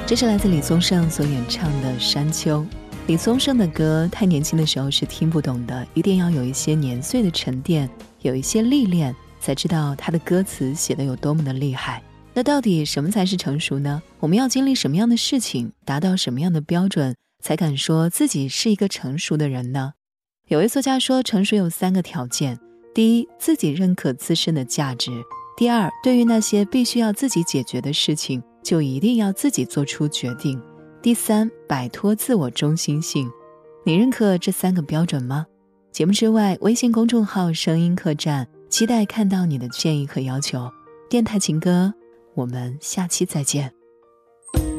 这是来自李宗盛所演唱的《山丘》。李宗盛的歌太年轻的时候是听不懂的，一定要有一些年岁的沉淀，有一些历练，才知道他的歌词写得有多么的厉害。那到底什么才是成熟呢？我们要经历什么样的事情，达到什么样的标准，才敢说自己是一个成熟的人呢？有位作家说，成熟有3个条件：第一，自己认可自身的价值；第二，对于那些必须要自己解决的事情，就一定要自己做出决定；第三，摆脱自我中心性。你认可这3个标准吗？节目之外，微信公众号声音客栈，期待看到你的建议和要求。电台情歌，我们下期再见。